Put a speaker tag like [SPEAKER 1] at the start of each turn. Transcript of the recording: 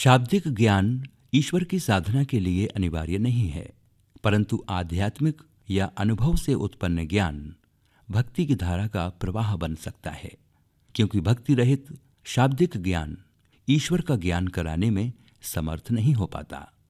[SPEAKER 1] शाब्दिक ज्ञान ईश्वर की साधना के लिए अनिवार्य नहीं है, परंतु आध्यात्मिक या अनुभव से उत्पन्न ज्ञान भक्ति की धारा का प्रवाह बन सकता है, क्योंकि भक्ति रहित शाब्दिक ज्ञान ईश्वर का ज्ञान कराने में समर्थ नहीं हो पाता।